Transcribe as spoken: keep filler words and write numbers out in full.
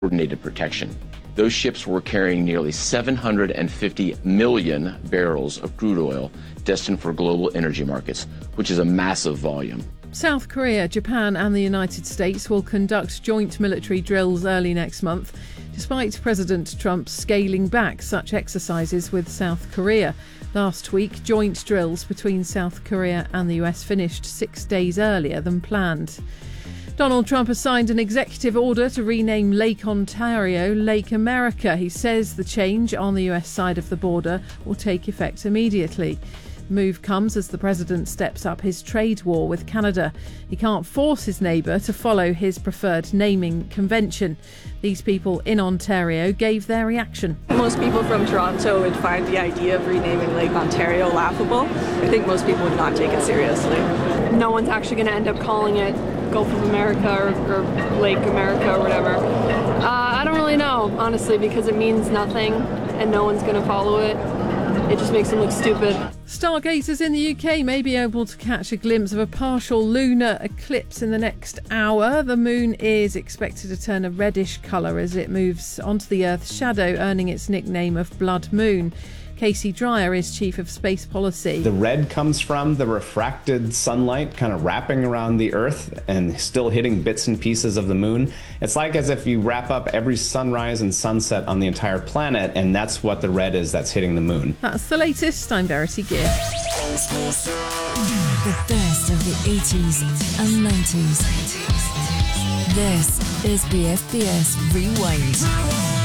coordinated protection. Those ships were carrying nearly seven hundred fifty million barrels of crude oil destined for global energy markets, which is a massive volume. South Korea, Japan and the United States will conduct joint military drills early next month, despite President Trump scaling back such exercises with South Korea. Last week, joint drills between South Korea and the U S finished six days earlier than planned. Donald Trump has signed an executive order to rename Lake Ontario Lake America. He says the change on the U S side of the border will take effect immediately. The move comes as the president steps up his trade war with Canada. He can't force his neighbour to follow his preferred naming convention. These people in Ontario gave their reaction. Most people from Toronto would find the idea of renaming Lake Ontario laughable. I think most people would not take it seriously. No one's actually going to end up calling it Gulf of America or, or Lake America or whatever. Uh, I don't really know, honestly, because it means nothing and no one's going to follow it. It just makes them look stupid. Stargazers in the U K may be able to catch a glimpse of a partial lunar eclipse in the next hour. The moon is expected to turn a reddish colour as it moves onto the Earth's shadow, earning its nickname of Blood Moon. Casey Dreyer is Chief of Space Policy. The red comes from the refracted sunlight kind of wrapping around the Earth and still hitting bits and pieces of the moon. It's like as if you wrap up every sunrise and sunset on the entire planet, and that's what the red is that's hitting the moon. That's the latest. I'm Verity Gear. The best of the eighties and nineties. This is B F B S Rewind.